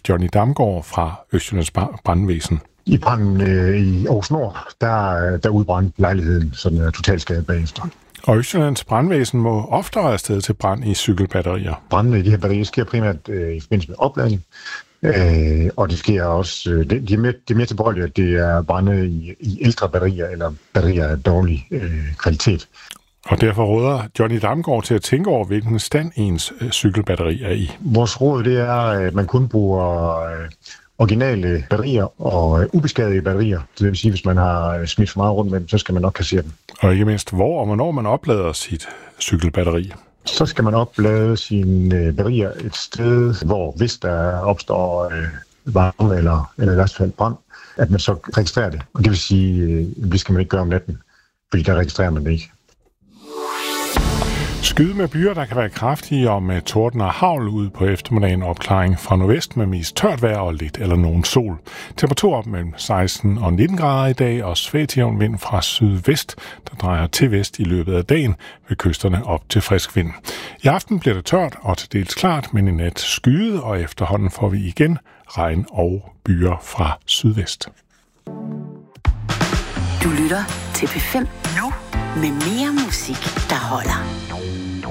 Johnny Damgaard fra Østjyllands Brandvæsen. I branden i Aarhus Nord, der udbrændte lejligheden sådan totalskade bagefter. Og Østjyllands Brandvæsen må oftere afsted til brand i cykelbatterier. Brandene i de her batterier sker primært i forbindelse med opladning, og det sker også, de er mere tilbøjelige, at det er brænde i ældre batterier eller batterier af dårlig kvalitet. Og derfor råder Johnny Damgaard til at tænke over, hvilken stand ens cykelbatteri er i. Vores råd det er, at man kun bruger originale batterier og ubeskadigede batterier. Det vil sige, hvis man har smidt for meget rundt med dem, så skal man nok kassere dem. Og ikke mindst, hvor og hvornår man oplader sit cykelbatteri. Så skal man oplade sine batterier et sted, hvor hvis der opstår varme eller i hvert fald brand, at man så registrerer det. Og det vil sige, det skal man ikke gøre om natten, fordi der registrerer man det ikke. Skyde med byer, der kan være kraftige, og med torden og hagl ud på eftermiddagen. Opklaring fra nordvest med mest tørt vejr og lidt eller nogen sol. Temperatur op mellem 16 og 19 grader i dag, og svag til jævn vind fra sydvest, der drejer til vest i løbet af dagen ved kysterne op til frisk vind. I aften bliver det tørt og til dels klart, men i nat skyde, og efterhånden får vi igen regn og byer fra sydvest. Du lytter til P5 nu med mere musik, der holder.